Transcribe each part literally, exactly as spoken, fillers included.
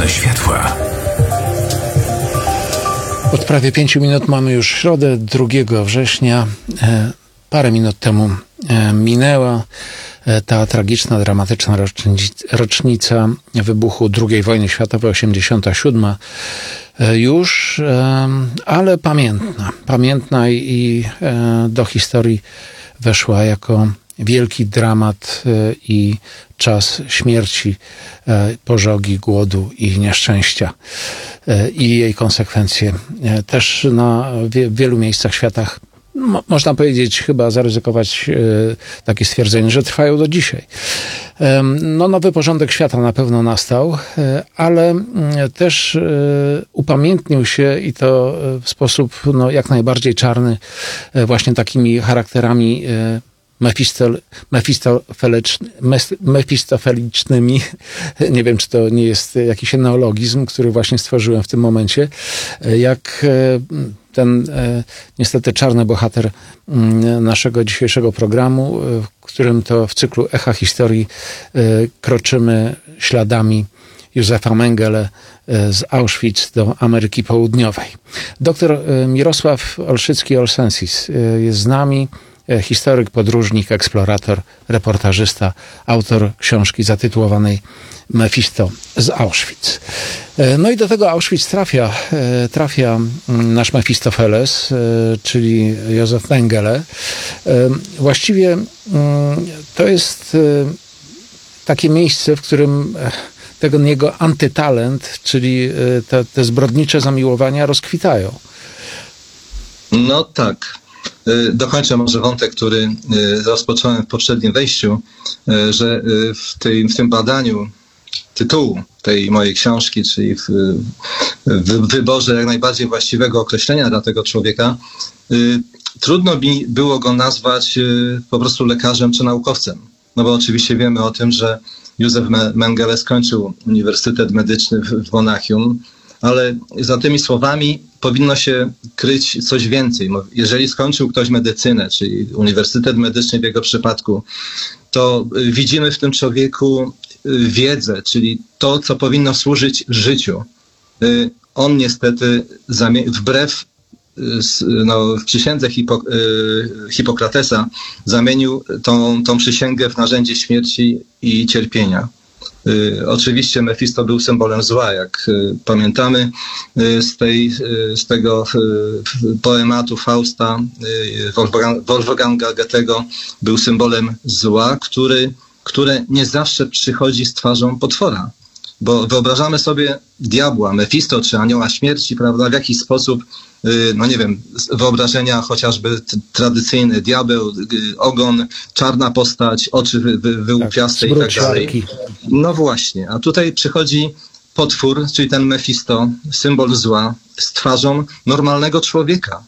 Mocne światła. Od prawie pięciu minut mamy już środę, drugiego września. E, parę minut temu e, minęła e, ta tragiczna, dramatyczna rocznica, rocznica wybuchu drugiej wojny światowej, osiemdziesiąta siódma. E, już, e, ale pamiętna. Pamiętna i, i e, do historii weszła jako wielki dramat e, i czas śmierci, e, pożogi, głodu i nieszczęścia e, i jej konsekwencje. E, też na wie, wielu miejscach świata mo, można powiedzieć, chyba zaryzykować e, takie stwierdzenie, że trwają do dzisiaj. E, no, nowy porządek świata na pewno nastał, e, ale e, też e, upamiętnił się i to w sposób no, jak najbardziej czarny e, właśnie takimi charakterami e, Mefistol, mefistofelicznymi. Nie wiem, czy to nie jest jakiś neologizm, który właśnie stworzyłem w tym momencie. Jak ten niestety czarny bohater naszego dzisiejszego programu, w którym to w cyklu Echa Historii kroczymy śladami Józefa Mengele z Auschwitz do Ameryki Południowej. Doktor Mirosław Olszycki-Olsensis jest z nami. Historyk, podróżnik, eksplorator, reportażysta, autor książki zatytułowanej Mefisto z Auschwitz. No i do tego Auschwitz trafia, trafia nasz Mefistofeles, czyli Józef Mengele. Właściwie to jest takie miejsce, w którym ten jego antytalent, czyli te, te zbrodnicze zamiłowania rozkwitają. No tak. Dokończę może wątek, który rozpocząłem w poprzednim wejściu, że w, tej, w tym badaniu tytułu tej mojej książki, czyli w, w wyborze jak najbardziej właściwego określenia dla tego człowieka, trudno mi było go nazwać po prostu lekarzem czy naukowcem. No bo oczywiście wiemy o tym, że Józef Mengele skończył Uniwersytet Medyczny w Monachium, ale za tymi słowami powinno się kryć coś więcej. Jeżeli skończył ktoś medycynę, czyli Uniwersytet Medyczny w jego przypadku, to widzimy w tym człowieku wiedzę, czyli to, co powinno służyć życiu. On niestety wbrew no, w przysiędze Hipo, Hipokratesa zamienił tą, tą przysięgę w narzędzie śmierci i cierpienia. Y, oczywiście Mefisto był symbolem zła, jak y, pamiętamy y, z, tej, y, z tego y, poematu Fausta y, Wolfganga Goethego, był symbolem zła, który, które nie zawsze przychodzi z twarzą potwora. Bo wyobrażamy sobie diabła, Mefisto czy anioła śmierci, prawda, w jakiś sposób, no nie wiem, wyobrażenia chociażby tradycyjne, diabeł, ogon, czarna postać, oczy wy, wy, wyłupiaste tak, i tak dalej. No właśnie, a tutaj przychodzi potwór, czyli ten Mefisto, symbol zła, z twarzą normalnego człowieka.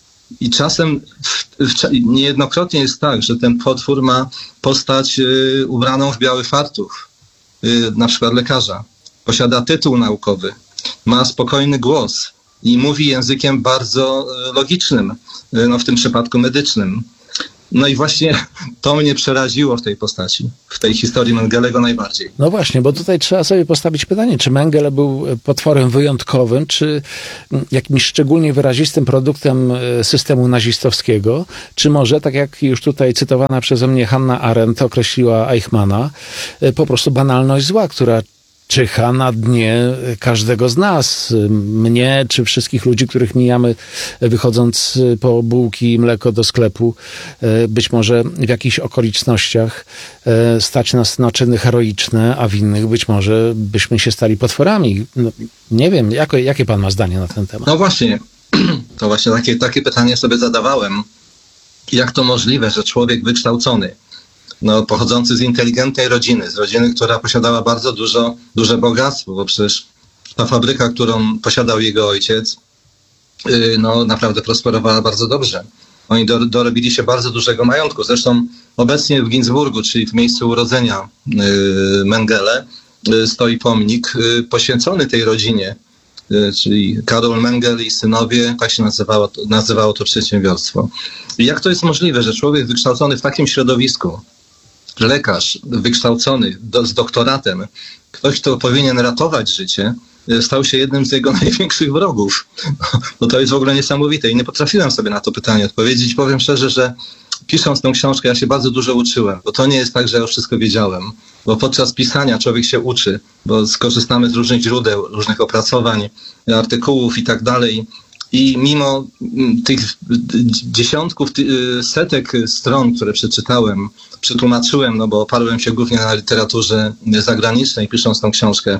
I czasem w, w, niejednokrotnie jest tak, że ten potwór ma postać y, ubraną w biały fartuch, y, na przykład lekarza. Posiada tytuł naukowy, ma spokojny głos i mówi językiem bardzo logicznym, no w tym przypadku medycznym. No i właśnie to mnie przeraziło w tej postaci, w tej historii Mengelego najbardziej. No właśnie, bo tutaj trzeba sobie postawić pytanie, czy Mengele był potworem wyjątkowym, czy jakimś szczególnie wyrazistym produktem systemu nazistowskiego, czy może, tak jak już tutaj cytowana przeze mnie Hannah Arendt określiła Eichmanna, po prostu banalność zła, która czyha na dnie każdego z nas, mnie czy wszystkich ludzi, których mijamy wychodząc po bułki i mleko do sklepu. Być może w jakichś okolicznościach stać nas na czyny heroiczne, a w innych być może byśmy się stali potworami. No, nie wiem, jakie, jakie pan ma zdanie na ten temat? No właśnie, to właśnie takie, takie pytanie sobie zadawałem. Jak to możliwe, że człowiek wykształcony, no, pochodzący z inteligentnej rodziny, z rodziny, która posiadała bardzo dużo, duże bogactwo, bo przecież ta fabryka, którą posiadał jego ojciec, yy, no naprawdę prosperowała bardzo dobrze. Oni do, dorobili się bardzo dużego majątku. Zresztą obecnie w Ginzburgu, czyli w miejscu urodzenia yy, Mengele, yy, stoi pomnik yy, poświęcony tej rodzinie, yy, czyli Karol Mengele i synowie, tak się nazywało, nazywało to przedsiębiorstwo. I jak to jest możliwe, że człowiek wykształcony w takim środowisku, lekarz wykształcony do, z doktoratem, ktoś, kto powinien ratować życie, stał się jednym z jego największych wrogów. No to jest w ogóle niesamowite i nie potrafiłem sobie na to pytanie odpowiedzieć. Powiem szczerze, że pisząc tę książkę ja się bardzo dużo uczyłem, bo to nie jest tak, że ja już wszystko wiedziałem, bo podczas pisania człowiek się uczy, bo skorzystamy z różnych źródeł, różnych opracowań, artykułów i tak dalej. I mimo tych dziesiątków, setek stron, które przeczytałem, przetłumaczyłem, no bo oparłem się głównie na literaturze zagranicznej, pisząc tą książkę,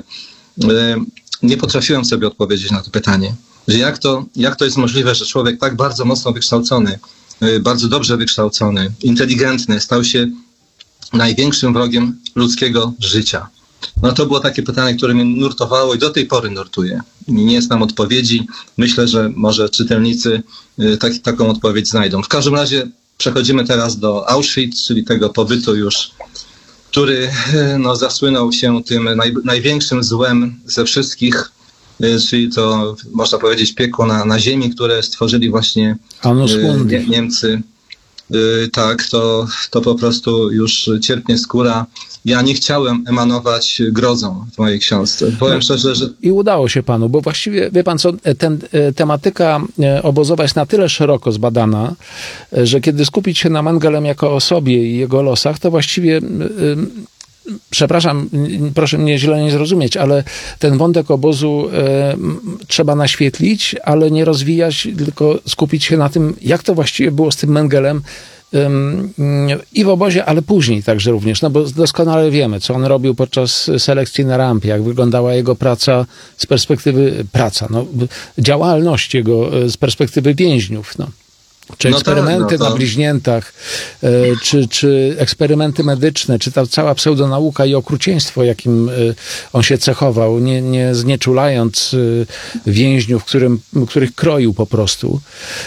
nie potrafiłem sobie odpowiedzieć na to pytanie, że jak to, jak to jest możliwe, że człowiek tak bardzo mocno wykształcony, bardzo dobrze wykształcony, inteligentny, stał się największym wrogiem ludzkiego życia. No to było takie pytanie, które mnie nurtowało i do tej pory nurtuje. Nie znam odpowiedzi. Myślę, że może czytelnicy tak, taką odpowiedź znajdą. W każdym razie przechodzimy teraz do Auschwitz, czyli tego pobytu już, który no, zasłynął się tym naj, największym złem ze wszystkich, czyli to można powiedzieć piekło na, na ziemi, które stworzyli właśnie nie, Niemcy. Tak, to, to po prostu już cierpnie skóra. Ja nie chciałem emanować grozą w mojej książce. Powiem no, szczerze, że... I udało się panu, bo właściwie, wie pan co, ten, tematyka obozowa jest na tyle szeroko zbadana, że kiedy skupić się na Mengelem jako osobie i jego losach, to właściwie... Przepraszam, proszę mnie źle nie zrozumieć, ale ten wątek obozu e, trzeba naświetlić, ale nie rozwijać, tylko skupić się na tym, jak to właściwie było z tym Mengelem e, i w obozie, ale później także również, no bo doskonale wiemy, co on robił podczas selekcji na rampie, jak wyglądała jego praca z perspektywy, praca, no, działalność jego z perspektywy więźniów, no. Czy eksperymenty no tak, no to... na bliźniętach, czy, czy eksperymenty medyczne, czy ta cała pseudonauka i okrucieństwo, jakim on się cechował, nie, nie znieczulając więźniów, którym, których kroił po prostu.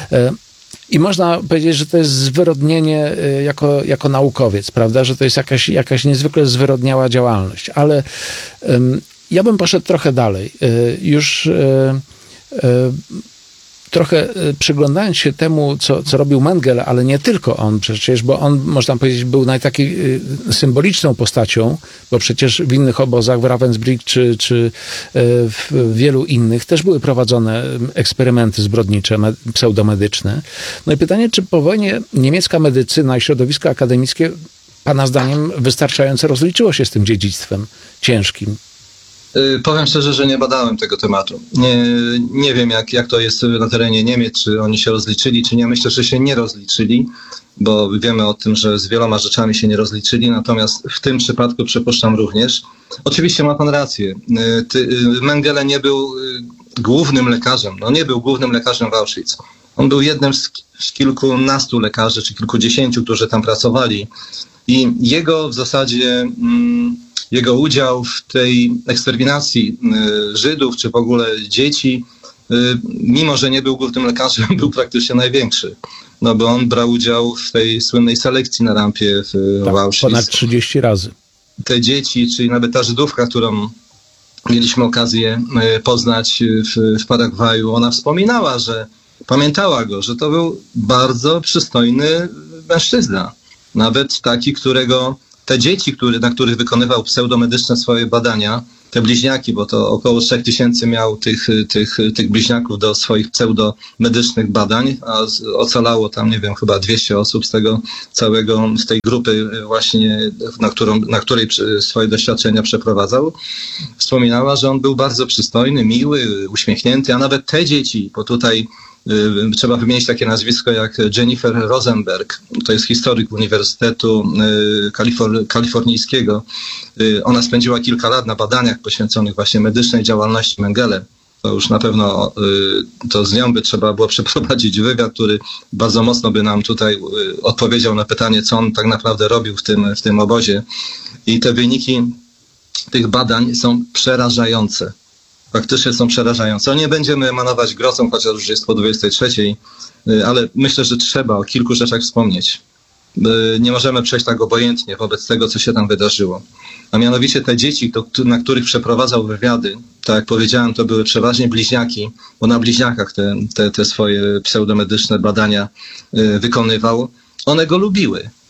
I można powiedzieć, że to jest zwyrodnienie jako, jako naukowiec, prawda, że to jest jakaś, jakaś niezwykle zwyrodniała działalność. Ale um, ja bym poszedł trochę dalej. Już um, trochę przyglądając się temu, co, co robił Mengele, ale nie tylko on przecież, bo on, można powiedzieć, był najtakiej symboliczną postacią, bo przecież w innych obozach, w Ravensbrück czy, czy w wielu innych też były prowadzone eksperymenty zbrodnicze, pseudomedyczne. No i pytanie, czy po wojnie niemiecka medycyna i środowisko akademickie, pana zdaniem, wystarczająco rozliczyło się z tym dziedzictwem ciężkim? Powiem szczerze, że nie badałem tego tematu. Nie, nie wiem, jak, jak to jest na terenie Niemiec, czy oni się rozliczyli, czy nie. Myślę, że się nie rozliczyli, bo wiemy o tym, że z wieloma rzeczami się nie rozliczyli, natomiast w tym przypadku przypuszczam również. Oczywiście ma pan rację. Ty, Mengele nie był głównym lekarzem. No nie był głównym lekarzem w Auschwitz. On był jednym z, z kilkunastu lekarzy, czy kilkudziesięciu, którzy tam pracowali. I jego w zasadzie... Mm, Jego udział w tej eksterminacji Żydów, czy w ogóle dzieci, mimo że nie był głównym lekarzem, był praktycznie największy. No bo on brał udział w tej słynnej selekcji na rampie w, tak, w Auschwitz. Ponad trzydzieści razy. Te dzieci, czyli nawet ta Żydówka, którą mieliśmy okazję poznać w, w Paragwaju, ona wspominała, że pamiętała go, że to był bardzo przystojny mężczyzna. Nawet taki, którego... Te dzieci, który, na których wykonywał pseudomedyczne swoje badania, te bliźniaki, bo to około trzech tysięcy miał tych, tych, tych bliźniaków do swoich pseudomedycznych badań, a ocalało tam, nie wiem, chyba dwieście osób z tego całego, z tej grupy właśnie, na, którą, na której swoje doświadczenia przeprowadzał. Wspominała, że on był bardzo przystojny, miły, uśmiechnięty, a nawet te dzieci, bo tutaj trzeba wymienić takie nazwisko jak Jennifer Rosenberg. To jest historyk Uniwersytetu Kalifor- Kalifornijskiego. Ona spędziła kilka lat na badaniach poświęconych właśnie medycznej działalności Mengele. To już na pewno to z nią by trzeba było przeprowadzić wywiad, który bardzo mocno by nam tutaj odpowiedział na pytanie, co on tak naprawdę robił w tym, w tym obozie. I te wyniki tych badań są przerażające. Faktycznie są przerażające. Nie będziemy emanować grozą, chociaż już jest po dwudziestej trzeciej, ale myślę, że trzeba o kilku rzeczach wspomnieć. Nie możemy przejść tak obojętnie wobec tego, co się tam wydarzyło. A mianowicie te dzieci, na których przeprowadzał wywiady, tak jak powiedziałem, to były przeważnie bliźniaki, bo na bliźniakach te, te, te swoje pseudomedyczne badania wykonywał. One go lubiły.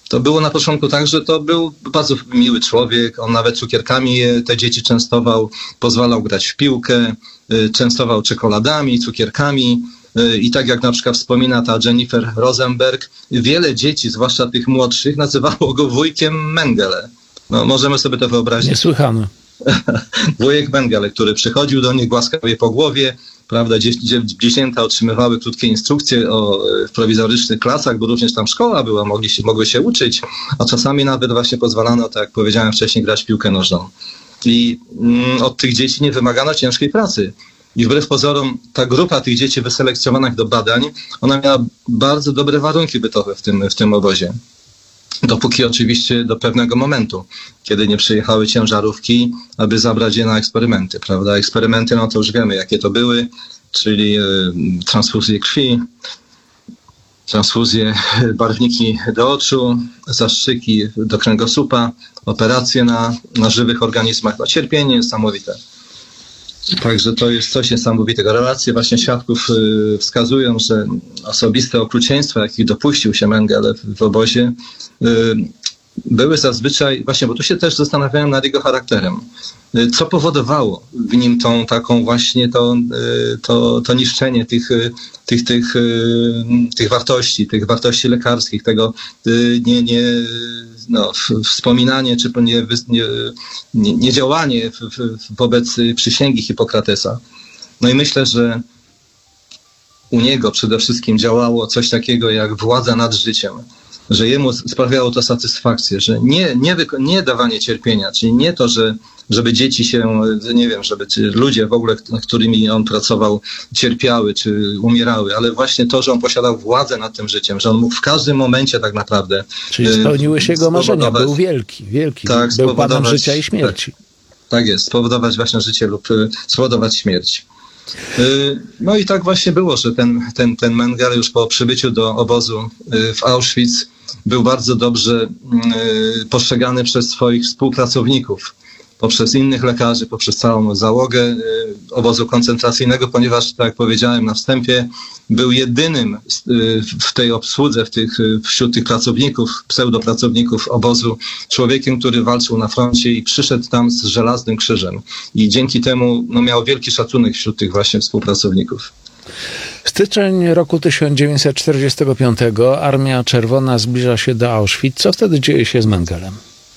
to było na początku tak, że to był bardzo miły człowiek, on nawet cukierkami te dzieci częstował, pozwalał grać w piłkę, częstował czekoladami, cukierkami i tak jak na przykład wspomina ta Jennifer Rosenberg, wiele dzieci, zwłaszcza tych młodszych, nazywało go wujkiem Mengele. No, możemy sobie to wyobrazić. Niesłychane. Wujek Mengele, który przychodził do nich, głaskał je po głowie, prawda, dziecięta otrzymywały krótkie instrukcje o w prowizorycznych klasach, bo również tam szkoła była, mogli się, mogły się uczyć, a czasami nawet właśnie pozwalano, tak jak powiedziałem wcześniej, grać w piłkę nożną. I mm, od tych dzieci nie wymagano ciężkiej pracy. I wbrew pozorom ta grupa tych dzieci wyselekcjonowanych do badań, ona miała bardzo dobre warunki bytowe w tym, w tym obozie. Dopóki oczywiście do pewnego momentu, kiedy nie przyjechały ciężarówki, aby zabrać je na eksperymenty, prawda? Eksperymenty, no to już wiemy, jakie to były, czyli y, transfuzje krwi, transfuzje, barwniki do oczu, zastrzyki do kręgosłupa, operacje na, na żywych organizmach, no cierpienie niesamowite. Także to jest coś niesamowitego. Relacje właśnie świadków y, wskazują, że osobiste okrucieństwa, jakich dopuścił się Mengele w, w obozie, y, były zazwyczaj, właśnie, bo tu się też zastanawiałem nad jego charakterem. Y, co powodowało w nim tą taką właśnie to, y, to, to niszczenie tych, y, tych, tych, y, tych wartości, tych wartości lekarskich, tego y, nie, nie no, wspominanie czy nie, nie, nie, nie działanie w, w, wobec przysięgi Hipokratesa. No i myślę, że u niego przede wszystkim działało coś takiego jak władza nad życiem, że jemu sprawiało to satysfakcję, że nie, nie, wyko- nie dawanie cierpienia, czyli nie to, że żeby dzieci się, nie wiem, żeby ludzie w ogóle, nad którymi on pracował, cierpiały czy umierały, ale właśnie to, że on posiadał władzę nad tym życiem, że on mógł w każdym momencie tak naprawdę... Czyli spełniły się jego marzenia, był wielki, wielki, tak, był panem życia i śmierci. Tak, tak jest, spowodować właśnie życie lub spowodować śmierć. No i tak właśnie było, że ten, ten, ten Mengele już po przybyciu do obozu w Auschwitz był bardzo dobrze postrzegany przez swoich współpracowników, poprzez innych lekarzy, poprzez całą załogę obozu koncentracyjnego, ponieważ, tak jak powiedziałem na wstępie, był jedynym w tej obsłudze, w tych, wśród tych pracowników, pseudopracowników obozu, człowiekiem, który walczył na froncie i przyszedł tam z żelaznym krzyżem. I dzięki temu no, miał wielki szacunek wśród tych właśnie współpracowników. Styczeń roku tysiąc dziewięćset czterdziestego piątego, Armia Czerwona zbliża się do Auschwitz. Co wtedy dzieje się z Mengelem?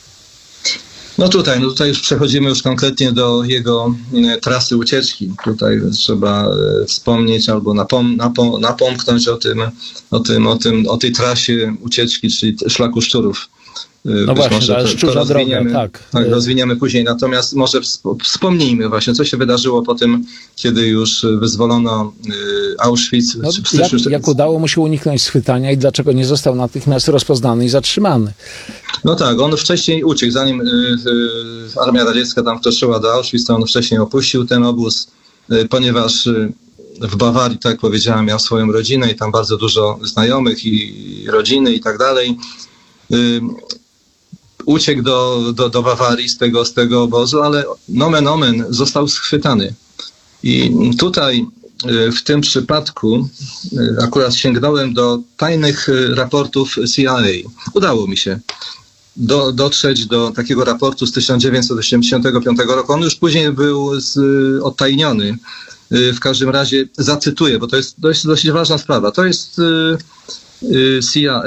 No tutaj, no tutaj już przechodzimy już konkretnie do jego e, trasy ucieczki. Tutaj trzeba e, wspomnieć albo napom, napom, napomknąć o tym, o tym, o tym, o tej trasie ucieczki, czyli szlaku szczurów. E, no właśnie, może to, szczurza to droga, tak. tak. Rozwiniemy później, natomiast może wspomnijmy właśnie, co się wydarzyło po tym, kiedy już wyzwolono e, Auschwitz. No, jak, jak udało mu się uniknąć schwytania i dlaczego nie został natychmiast rozpoznany i zatrzymany? No tak, on wcześniej uciekł, zanim y, y, armia radziecka tam wkroczyła do Auschwitz, to on wcześniej opuścił ten obóz, y, ponieważ y, w Bawarii, tak jak powiedziałem, miał swoją rodzinę i tam bardzo dużo znajomych i, i rodziny i tak dalej. Y, uciekł do, do, do Bawarii z tego, z tego obozu, ale nomen omen został schwytany. I tutaj w tym przypadku akurat sięgnąłem do tajnych raportów C I A. Udało mi się do, dotrzeć do takiego raportu z tysiąc dziewięćset osiemdziesiątego piątego roku. On już później był z, odtajniony. W każdym razie zacytuję, bo to jest dość, dość ważna sprawa. To jest C I A,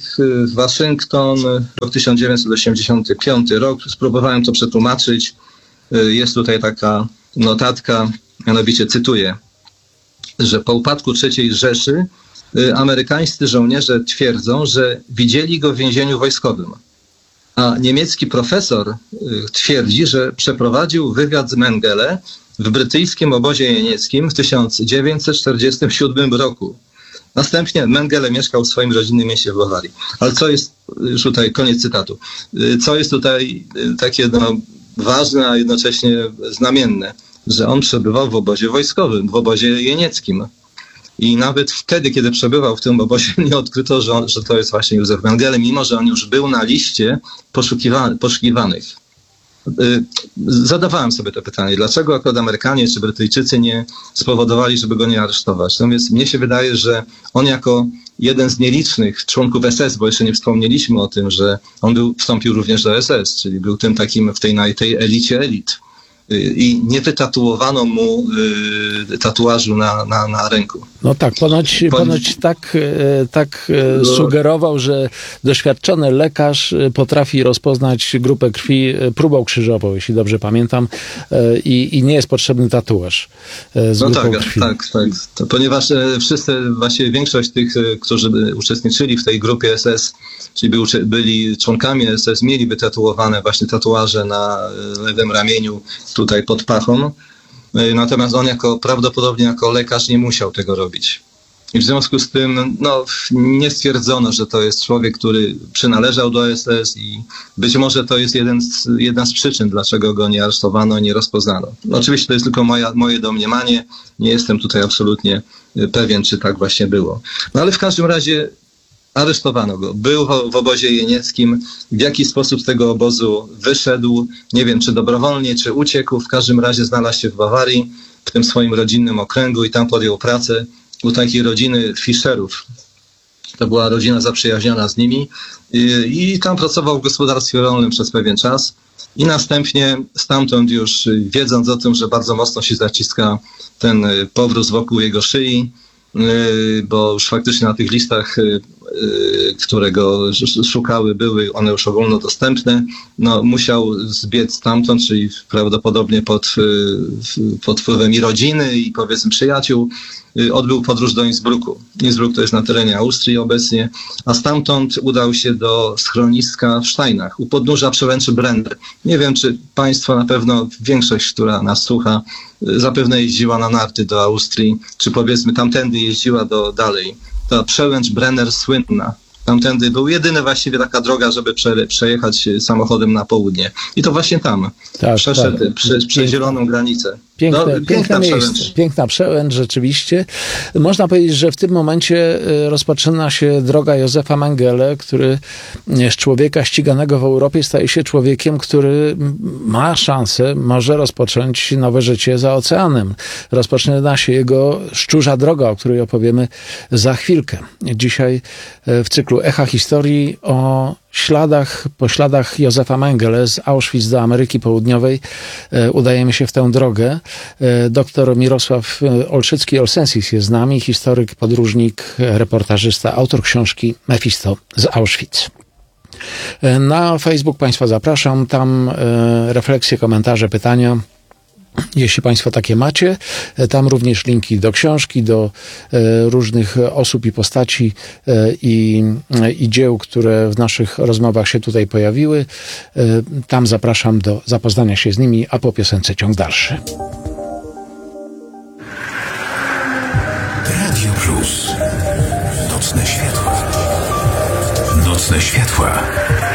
Waszyngton, rok tysiąc dziewięćset osiemdziesiąty piąty rok. Spróbowałem to przetłumaczyć. Jest tutaj taka notatka, mianowicie cytuję, że po upadku trzeciej Rzeszy amerykańscy żołnierze twierdzą, że widzieli go w więzieniu wojskowym. A niemiecki profesor twierdzi, że przeprowadził wywiad z Mengele w brytyjskim obozie jenieckim w tysiąc dziewięćset czterdziestym siódmym roku. Następnie Mengele mieszkał w swoim rodzinnym mieście w Bawarii. Ale co jest, już tutaj koniec cytatu, co jest tutaj takie no, ważne, a jednocześnie znamienne, że on przebywał w obozie wojskowym, w obozie jenieckim. I nawet wtedy, kiedy przebywał w tym obozie, nie odkryto, że, on, że to jest właśnie Józef Mengele, mimo że on już był na liście poszukiwa- poszukiwanych. Zadawałem sobie to pytanie, dlaczego akurat Amerykanie czy Brytyjczycy nie spowodowali, żeby go nie aresztować. No więc mnie się wydaje, że on jako jeden z nielicznych członków S S, bo jeszcze nie wspomnieliśmy o tym, że on był, wstąpił również do S S, czyli był tym takim w tej, tej elicie elit. I nie wytatuowano mu y, tatuażu na, na, na ręku. No tak, ponoć, ponoć tak, tak no. sugerował, że doświadczony lekarz potrafi rozpoznać grupę krwi próbą krzyżową, jeśli dobrze pamiętam, i, i nie jest potrzebny tatuaż z no grupą tak, krwi. tak, tak. To ponieważ wszyscy, właściwie większość tych, którzy uczestniczyli w tej grupie S S, czyli by, byli członkami S S, mieli wytatuowane właśnie tatuaże na lewym ramieniu, tutaj pod pachą. Natomiast on jako, prawdopodobnie jako lekarz nie musiał tego robić. I w związku z tym no, nie stwierdzono, że to jest człowiek, który przynależał do S S i być może to jest jeden z, jedna z przyczyn, dlaczego go nie aresztowano, nie rozpoznano. No, oczywiście to jest tylko moja, moje domniemanie. Nie jestem tutaj absolutnie pewien, czy tak właśnie było. No ale w każdym razie aresztowano go. Był w obozie jenieckim. W jaki sposób z tego obozu wyszedł, nie wiem, czy dobrowolnie, czy uciekł. W każdym razie znalazł się w Bawarii, w tym swoim rodzinnym okręgu i tam podjął pracę u takiej rodziny Fischerów. To była rodzina zaprzyjaźniona z nimi i, i tam pracował w gospodarstwie rolnym przez pewien czas. I następnie stamtąd już, wiedząc o tym, że bardzo mocno się zaciska ten powróz wokół jego szyi, bo już faktycznie na tych listach, które go szukały, były one już ogólnodostępne, no musiał zbiec stamtąd, czyli prawdopodobnie pod, pod wpływem i rodziny, i powiedzmy przyjaciół, odbył podróż do Innsbrucku. Innsbruck to jest na terenie Austrii obecnie, a stamtąd udał się do schroniska w Steinach, u podnóża przełęczy Brenner. Nie wiem, czy państwo, na pewno większość, która nas słucha, zapewne jeździła na narty do Austrii, czy powiedzmy tamtędy jeździła do dalej. Ta przełęcz Brenner słynna. Tamtędy był jedyny właściwie taka droga, żeby prze, przejechać samochodem na południe. I to właśnie tam tak, przeszedł tak. Prze, przez zieloną granicę. Piękne, no, piękne miejsce, przełęcz. Piękna przełęcz, rzeczywiście. Można powiedzieć, że w tym momencie rozpoczyna się droga Józefa Mengele, który z człowieka ściganego w Europie staje się człowiekiem, który ma szansę, może rozpocząć nowe życie za oceanem. Rozpoczyna się jego szczurza droga, o której opowiemy za chwilkę. Dzisiaj w cyklu Echa Historii o śladach, po śladach Józefa Mengele z Auschwitz do Ameryki Południowej udajemy się w tę drogę. Doktor Mirosław Olszycki-Olsensis jest z nami, historyk, podróżnik, reportażysta, autor książki Mefisto z Auschwitz. Na Facebook Państwa zapraszam, tam refleksje, komentarze, pytania. Jeśli Państwo takie macie, tam również linki do książki, do różnych osób i postaci i, i dzieł, które w naszych rozmowach się tutaj pojawiły. Tam zapraszam do zapoznania się z nimi, a po piosence ciąg dalszy. Radio Plus. Nocne światła. Nocne światła.